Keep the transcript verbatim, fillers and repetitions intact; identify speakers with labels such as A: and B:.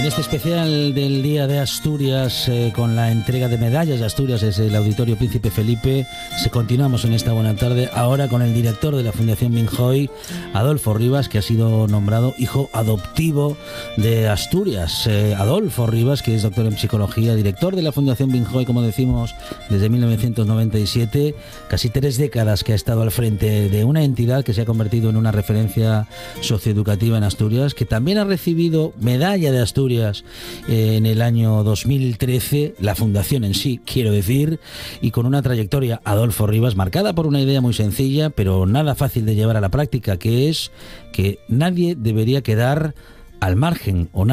A: este especial del Día de Asturias, eh, con la entrega de medallas de Asturias desde el Auditorio Príncipe Felipe, se continuamos en esta buena tarde, ahora con el director de la Fundación Binjoy, Adolfo Rivas, que ha sido nombrado hijo adoptivo de Asturias. Eh, Adolfo Rivas, que es doctor en psicología, director de la Fundación Binjoy, como decimos, desde mil novecientos noventa y siete, casi tres décadas que ha estado al frente de una entidad que se ha convertido en una referencia socioeducativa en Asturias, que también ha recibido medalla de Asturias eh, en el año dos mil trece, la fundación en sí, quiero decir, y con una trayectoria, Adolfo Rivas, marcada por una idea muy sencilla, pero nada fácil de llevar a la práctica, que es que nadie debería quedar al margen o